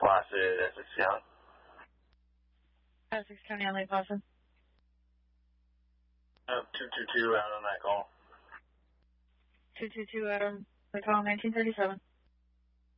Placid, Essex County. Essex County on Lake Placid. 222 out on that call. 222 out on the call, 1937.